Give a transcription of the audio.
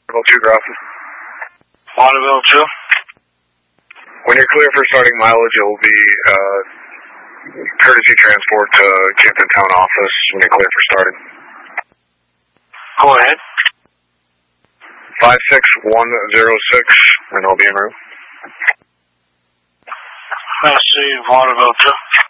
Waterville 2, Grafton. Waterville 2. When you're clear for starting mileage, it will be courtesy transport to Camden Town office when you're clear for starting. Go ahead. 56106, and I'll be en route. I see Waterville 2.